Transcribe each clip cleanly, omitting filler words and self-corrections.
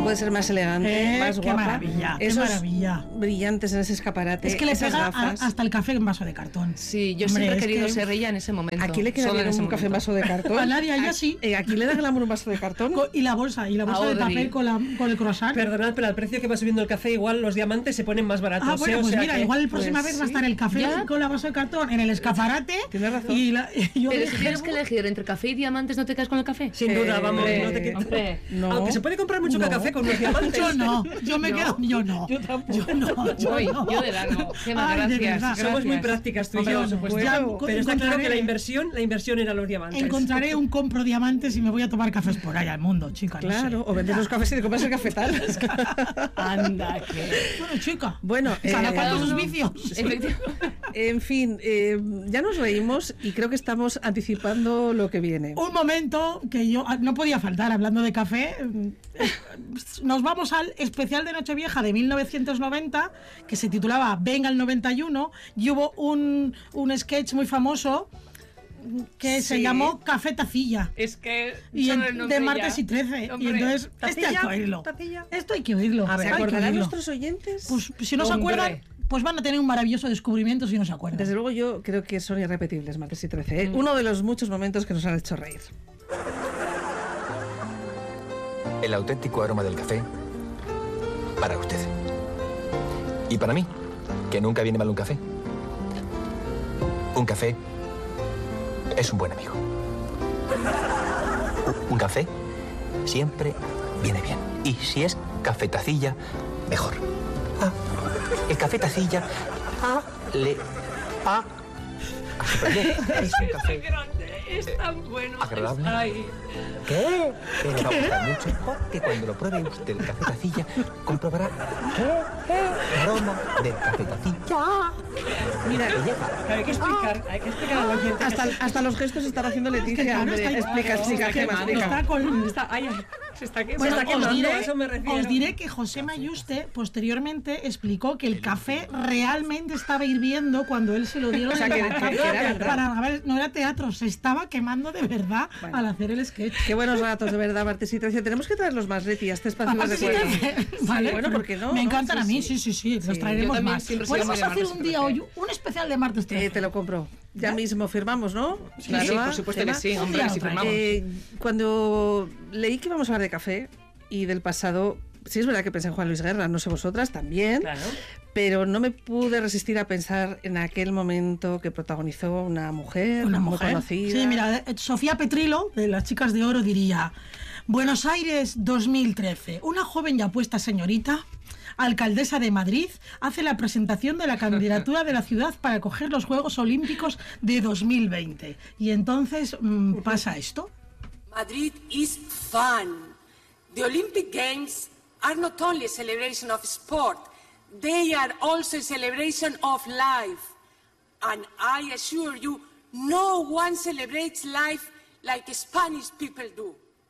puede ser más elegante, más qué guapa. Maravilla, Esos qué maravilla. brillantes en ese escaparate. Es que le esas pega gafas. hasta el café en vaso de cartón. Sí, yo Hombre, siempre he es querido que ser ella en ese momento. Aquí le queda solo bien en ese un café en momento. vaso de cartón. A Laria, ella sí. Aquí le da glamour un vaso de cartón. Y la bolsa de Audrey. papel con el croissant. Perdonad, pero al precio que va subiendo el café, igual los diamantes se ponen más baratos. Ah, bueno, o pues sea mira, que... igual la próxima pues vez va a sí. estar el café ¿Ya? con la vaso de cartón en el escaparate. Tienes razón. Y yo Pero dije, si tienes que elegir entre café y diamantes, ¿no te quedas con el café? Sin duda, vamos, no te quito. Hombre. No. Aunque se puede comprar mucho No. café con unos diamantes. Yo no, yo me quedo, yo no. Yo tampoco. Yo no, yo Voy, no. yo de largo. Gemma, Ay, de gracias. verdad. Somos muy gracias. prácticas tú y Hombre, yo. por supuesto. Ya, Pero está claro que encontraré- la inversión era los diamantes. Encontraré un compro diamantes y me voy a tomar cafés por ahí al mundo, chica. no Claro, sé. o vender los cafés y te compras el cafetal. Anda, que... Bueno, chica. Bueno, Cada cual con sus uno- vicios. Efectivamente. en fin, ya nos reímos y creo que estamos anticipando lo que viene. Un momento que yo no podía faltar hablando de café. Nos vamos al especial de Nochevieja de 1990 que se titulaba Venga el 91 y hubo un sketch muy famoso que se Sí. llamó Café Tacilla. Es que... Y solo el nombre de martes ya. y 13. Hombre, Y entonces, ¿tacilla? hay que oírlo. ¿Tacilla? Esto hay que oírlo. ¿Se hay que acordarán oírlo. nuestros oyentes? Pues si no se Hombre. acuerdan, pues van a tener un maravilloso descubrimiento si no se acuerdan. Desde luego yo creo que son irrepetibles, martes y 13. ¿eh? Uno de los muchos momentos que nos han hecho reír. El auténtico aroma del café para usted. Y para mí, que nunca viene mal un café. Un café es un buen amigo. Un café siempre viene bien. Y si es café tacilla, mejor. Ah, el café tacilla es un café Es tan bueno. agradable. Ay. ¿Qué? Que le va a gustar mucho porque cuando lo pruebe usted el café tacilla comprobará el aroma del café tacilla. Mira, Hay que explicar a los oyentes. hasta los gestos están haciendo Leticia. claro, Hombre, está- explica, Gemma, explica. Está con... Ay, se está Bueno, se está os quemando, diré, a eso me refiero. os diré que José Mayuste posteriormente explicó que el café realmente estaba hirviendo cuando él se lo dieron O sea, en que la era cama verdad. para grabar. No era teatro, se estaba quemando de verdad Bueno. al hacer el sketch. Qué buenos ratos, de verdad, martes y 13. Tenemos que traerlos más, Leti, a este espacio de Aparte, sí, recuerdo. vale, bueno, ¿por qué no? Me ¿no? encantan Sí, a mí, sí. sí, los Sí, traeremos yo también más. siempre he sido Podemos muy de hacer martes un y día 13. hoy un especial de martes 13. Te lo compro. Ya mismo firmamos, ¿no? Sí, por supuesto que sí, hombre, Ya, si otra firmamos. Cuando leí que íbamos a hablar de café y del pasado, sí es verdad que pensé en Juan Luis Guerra, no sé vosotras también, Claro. pero no me pude resistir a pensar en aquel momento que protagonizó una mujer, Una muy mujer. conocida. Sí, mira, Sofía Petrilo, de las Chicas de Oro, diría: Buenos Aires 2013. Una joven y apuesta señorita, alcaldesa de Madrid, hace la presentación de la candidatura de la ciudad para acoger los Juegos Olímpicos de 2020. Y entonces pasa esto. Madrid is fun. The Olympic Games are not only a celebration of sport, they are also a celebration of life. And I assure you, no one celebrates life like Spanish people do.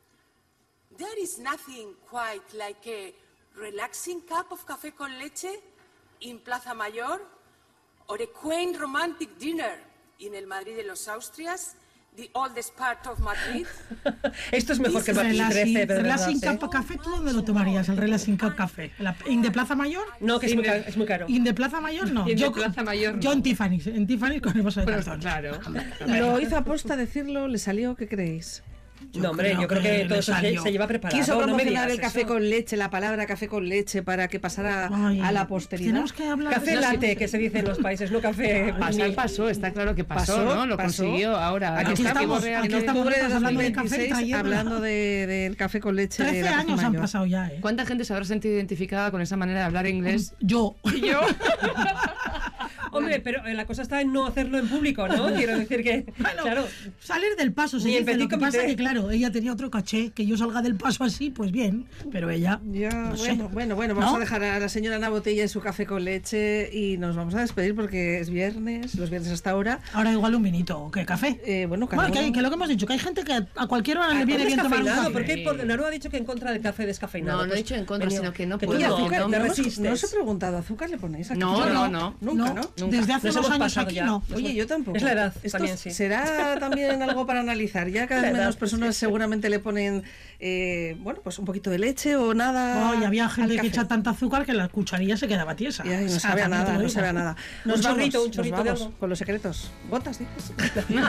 There is nothing quite like a relaxing cup of café con leche in Plaza Mayor or a quaint romantic dinner in el Madrid de los Austrias, the oldest part of Madrid. Esto es mejor que el martes y 13, de verdad. Relaxing ¿eh? Cup Café, ¿tú dónde lo tomarías? El Relaxing Cup Café. ¿In de Plaza Mayor? No, que es muy caro. ¿In de Plaza Mayor? No. In de Plaza Mayor, no. Yo en Tiffany's. En Tiffany's con el vaso de Pero cartón. claro. Lo hizo aposta decirlo, le salió, ¿qué creéis? No, hombre, yo creo que le todo eso salió. se lleva preparado. Quiso no me promocionar digas el café eso. con leche, la palabra café con leche, para que pasara Ay, a la posteridad. Tenemos que hablar Café de latte, que se dice en los países, no café. Pasar pasó, está claro que pasó, ¿no? Lo pasó. consiguió ahora. Aquí Está estamos, Real, aquí en estamos octubre de hablando de café y 2026, trayéndolo. hablando del café con leche. de 13 la Plaza años han Mayor. pasado ya, ¿eh? ¿Cuánta gente se habrá sentido identificada con esa manera de hablar inglés? Yo. Yo. Hombre, pero la cosa está en no hacerlo en público, ¿no? Quiero decir que, Bueno, claro, salir del paso se Ni el dice. Lo petit que pasa comité. que, claro, ella tenía otro caché. Que yo salga del paso así, pues bien. Pero ella. Ya, no sé. bueno, vamos ¿No? a dejar a la señora Ana Botella en su café con leche y nos vamos a despedir porque es viernes, los viernes hasta ahora. Ahora igual un vinito o qué, café. Bueno, cada Bueno, uno- que lo que hemos dicho, que hay gente que a cualquier hora le viene bien tomar un descafeinado. café. ¿Por qué? Naru ha dicho que en contra del café descafeinado. No, no he dicho en contra, sino que no tú puedo, Oye, no, azúcar, no, te no, resistes. no os he preguntado, ¿azúcar le ponéis aquí? No, Yo no. Nunca, No. ¿no? Nunca. Desde hace Nos unos hemos años pasado aquí ya. no. Oye, yo tampoco. Es la edad Esto también, sí. será también algo para analizar. Ya cada vez La edad, menos personas sí. seguramente le ponen, bueno, pues un poquito de leche o nada. No, y había gente al que café. echa tanta azúcar que la cucharilla se quedaba tiesa. Y ahí no O sea, sabe a también te nada, lo no digo. sabe a nada. Un chorrito de nos vamos algo. con los secretos. ¿Gotas, dices?